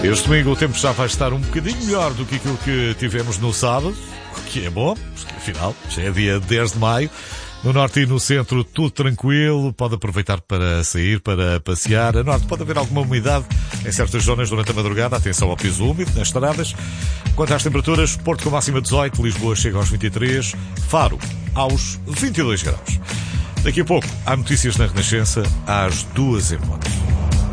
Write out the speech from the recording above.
Este domingo o tempo já vai estar um bocadinho melhor do que aquilo que tivemos no sábado, o que é bom, porque afinal já é dia 10 de maio. No norte e no centro tudo tranquilo, pode aproveitar para sair, para passear. A norte pode haver alguma umidade em certas zonas durante a madrugada, atenção ao piso úmido nas estradas. Quanto às temperaturas, Porto com máxima 18, Lisboa chega aos 23, Faro aos 22 graus. Daqui a pouco há notícias na Renascença às 2h.